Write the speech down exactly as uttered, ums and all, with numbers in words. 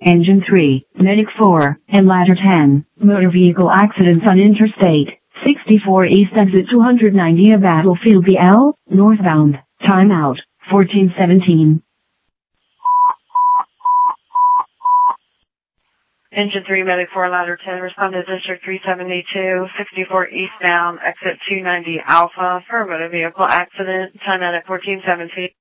Engine three, Medic four, and Ladder ten, motor vehicle accidents on Interstate sixty-four East exit two ninety a Battlefield B L, northbound, timeout, fourteen seventeen. Engine three, Medic four, Ladder ten, respond to District three seventy-two, sixty-four eastbound, exit two ninety Alpha, for a motor vehicle accident, timeout at fourteen seventeen.